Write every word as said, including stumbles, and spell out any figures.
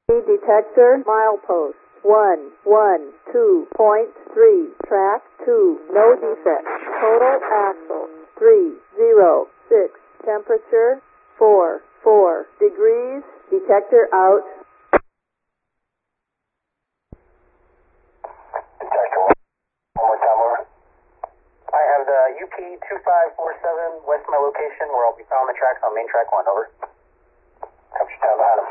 Detector, milepost, one, one, two point three, track two, no defects, total axle, three, zero, six, temperature, four, four degrees, detector out. Detector one, one more time, over. I have the U P two five four seven west of my location where I'll be found on the tracks on main track one, over. Temperature down behind him.